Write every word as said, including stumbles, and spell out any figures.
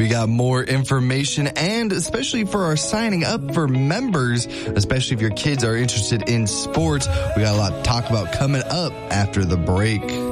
We got more information, and especially for our signing up for members, especially if your kids are interested in sports, we got a lot to talk about coming up after the break.